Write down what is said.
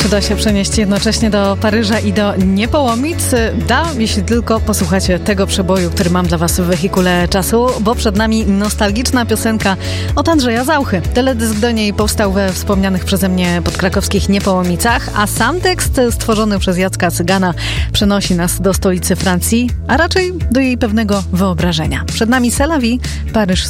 czy da się przenieść jednocześnie do Paryża i do Niepołomic? Da, jeśli tylko posłuchacie tego przeboju, który mam dla was w wehikule czasu, bo przed nami nostalgiczna piosenka od Andrzeja Zauchy. Teledysk do niej powstał we wspomnianych przeze mnie podkrakowskich Niepołomicach, a sam tekst stworzony przez Jacka Cygana przenosi nas do stolicy Francji, a raczej do jej pewnego wyobrażenia. Przed nami C'est la vie, Paryż